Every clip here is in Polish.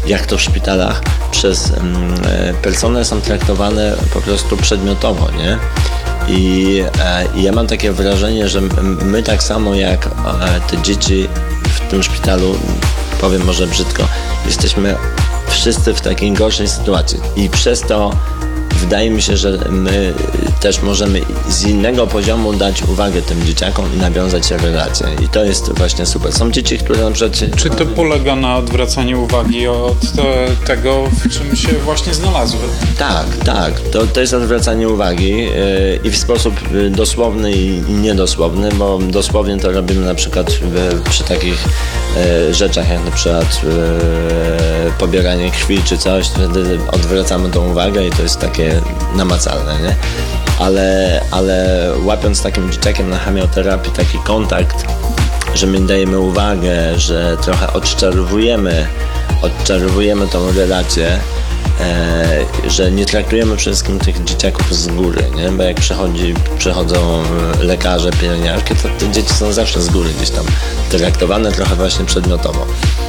jak to w szpitalach przez personel są traktowane po prostu przedmiotowo, nie? I ja mam takie wrażenie, że my tak samo jak te dzieci w tym szpitalu, powiem może brzydko, jesteśmy wszyscy w takiej gorszej sytuacji i przez to wydaje mi się, że my też możemy z innego poziomu dać uwagę tym dzieciakom i nawiązać relacje. I to jest właśnie super. Są dzieci, które na przykład... Czy to polega na odwracaniu uwagi od tego, w czym się właśnie znalazły? Tak. To jest odwracanie uwagi i w sposób dosłowny i niedosłowny, bo dosłownie to robimy na przykład przy takich rzeczach, jak na przykład pobieranie krwi czy coś, wtedy odwracamy tą uwagę i to jest takie namacalne, nie? Ale łapiąc takim dzieciakiem na chemioterapii taki kontakt, że my dajemy uwagę, że trochę odczarowujemy tą relację, że nie traktujemy przede wszystkim tych dzieciaków z góry, nie? Bo jak przychodzą lekarze, pielęgniarki, to te dzieci są zawsze z góry gdzieś tam traktowane trochę właśnie przedmiotowo.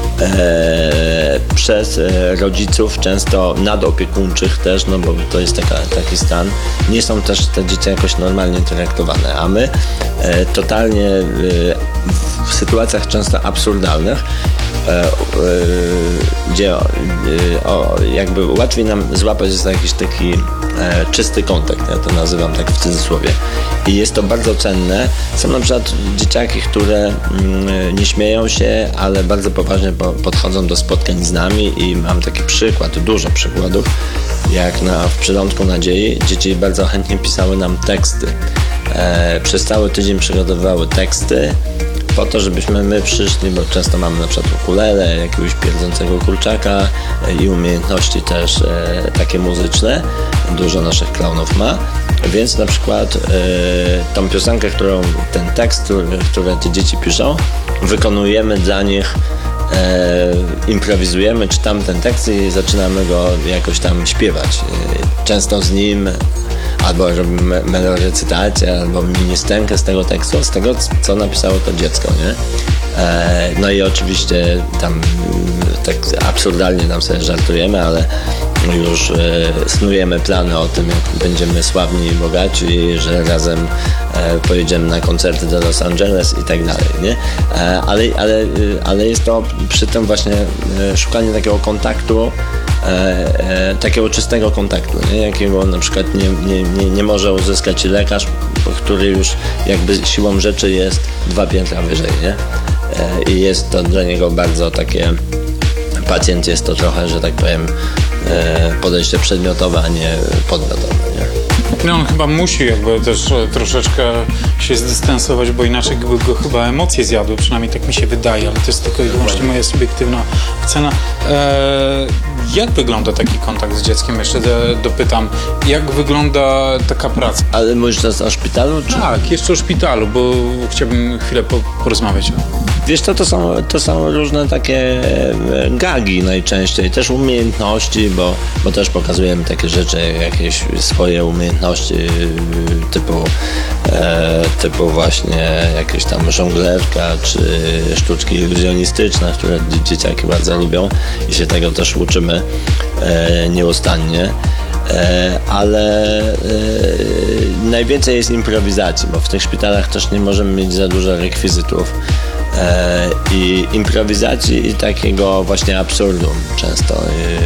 Przez rodziców, często nadopiekuńczych też, no bo to jest taki stan, nie są też te dzieci jakoś normalnie traktowane, a my totalnie w sytuacjach często absurdalnych, gdzie jakby łatwiej nam złapać jest jakiś taki czysty kontakt, ja to nazywam tak w cudzysłowie. I jest to bardzo cenne. Są na przykład dzieciaki, które nie śmieją się, ale bardzo poważnie podchodzą do spotkań z nami i mam taki przykład, dużo przykładów, jak w Przylądku Nadziei dzieci bardzo chętnie pisały nam teksty. Przez cały tydzień przygotowywały teksty po to, żebyśmy my przyszli, bo często mamy na przykład ukulele, jakiegoś pierdzącego kurczaka i umiejętności też takie muzyczne. Dużo naszych klaunów ma. Więc na przykład tą piosenkę, ten tekst, który te dzieci piszą, wykonujemy dla nich, improwizujemy, czytamy ten tekst i zaczynamy go jakoś tam śpiewać. Często z nim albo robimy melorecytację, albo mini-scenkę z tego tekstu, z tego, co napisało to dziecko, nie? No i oczywiście tam tak absurdalnie tam sobie żartujemy, ale już snujemy plany o tym, jak będziemy sławni i bogaci, że razem pojedziemy na koncerty do Los Angeles i tak dalej, nie? Ale jest to przy tym właśnie szukanie takiego kontaktu, takiego czystego kontaktu, nie? Jakiego na przykład nie może uzyskać lekarz, który już jakby siłą rzeczy jest 2 piętra wyżej, nie? I jest to dla niego bardzo takie, pacjent jest to trochę, że tak powiem, podejście przedmiotowe, a nie podmiotowe, nie? No on chyba musi jakby też troszeczkę się zdystansować, bo inaczej by go chyba emocje zjadły, przynajmniej tak mi się wydaje, ale to jest tylko i wyłącznie moja subiektywna ocena. Jak wygląda taki kontakt z dzieckiem? Jeszcze dopytam, jak wygląda taka praca? Ale mówisz teraz o szpitalu? Czy? Tak, jeszcze o szpitalu, bo chciałbym chwilę porozmawiać. Wiesz co, to są różne takie gagi najczęściej, też umiejętności, bo też pokazujemy takie rzeczy, jakieś swoje umiejętności typu właśnie jakieś tam żonglerka, czy sztuczki iluzjonistyczne, które dzieciaki bardzo lubią i się tego też uczymy nieustannie. Ale najwięcej jest improwizacji, bo w tych szpitalach też nie możemy mieć za dużo rekwizytów i improwizacji i takiego właśnie absurdum często.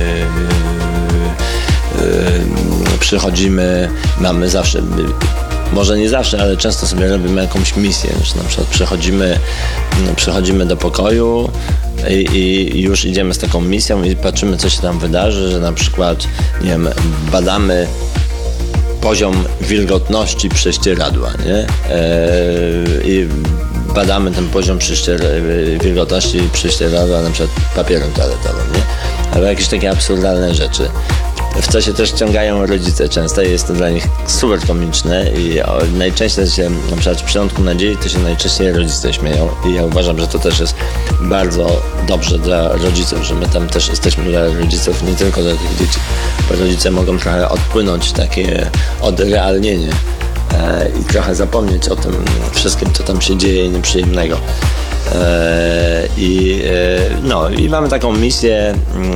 Przychodzimy, mamy zawsze, może nie zawsze, ale często sobie robimy jakąś misję, że na przykład przychodzimy do pokoju i już idziemy z taką misją i patrzymy, co się tam wydarzy, że na przykład, nie wiem, badamy poziom wilgotności prześcieradła, nie? I badamy ten poziom wilgotności prześcieradła na przykład papierem toaletowym, nie? Albo jakieś takie absurdalne rzeczy. W co się też ściągają rodzice często i jest to dla nich super komiczne i najczęściej się, na przykład w Przylądku Nadziei, to się najczęściej rodzice śmieją i ja uważam, że to też jest bardzo dobrze dla rodziców, że my tam też jesteśmy dla rodziców, nie tylko dla tych dzieci, bo rodzice mogą trochę odpłynąć, takie odrealnienie i trochę zapomnieć o tym wszystkim, co tam się dzieje nieprzyjemnego. I mamy taką misję